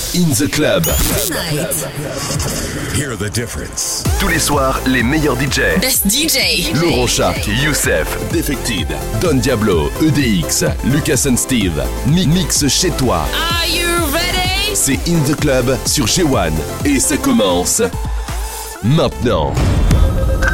In the Club. Hear the difference. Tous les soirs, les meilleurs DJ. Best DJ. Laurent Shark, Youssef, Defected, Don Diablo, EDX, Lucas and Steve. Mix chez toi. Are you ready? C'est In the Club sur G1. Et ça commence maintenant.